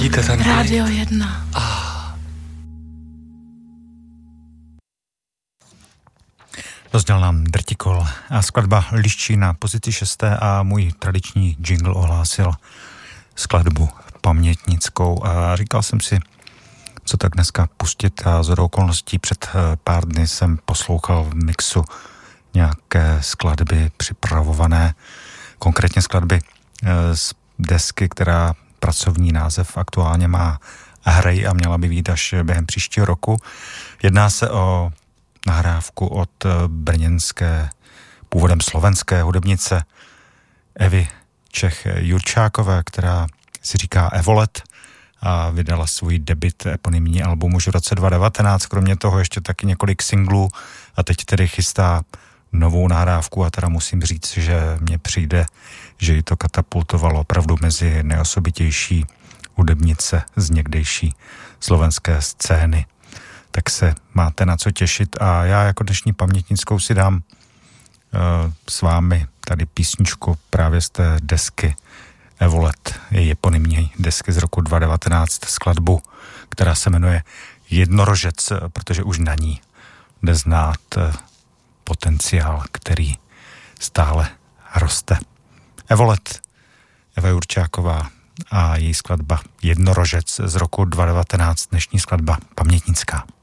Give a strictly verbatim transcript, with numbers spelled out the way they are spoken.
Rádio jedna. Ah. Dozněl nám Drtikol a skladba Liščí na pozici šesté a můj tradiční jingle ohlásil skladbu pamětnickou a říkal jsem si, co tak dneska pustit a z okolností před pár dny jsem poslouchal v mixu nějaké skladby připravované, konkrétně skladby z desky, která pracovní název aktuálně má Hrej a měla by být až během příštího roku. Jedná se o nahrávku od brněnské, původem slovenské hudebnice Evy Čech Jurčákové, která si říká Evolet a vydala svůj debut eponymní album už v roce dva tisíce devatenáct, kromě toho ještě taky několik singlů a teď tedy chystá novou nahrávku a teda musím říct, že mně přijde, že ji to katapultovalo opravdu mezi nejosobitější hudebnice z někdejší slovenské scény. Tak se máte na co těšit a já jako dnešní pamětnickou si dám uh, s vámi tady písničku právě z té desky Evolet, její eponymní desky z roku dva tisíce devatenáct, skladbu, která se jmenuje Jednorožec, protože už na ní jde znát uh, potenciál, který stále roste. Evolet, Eva Jurčáková a její skladba Jednorožec z roku dva tisíce devatenáct, dnešní skladba pamětnická.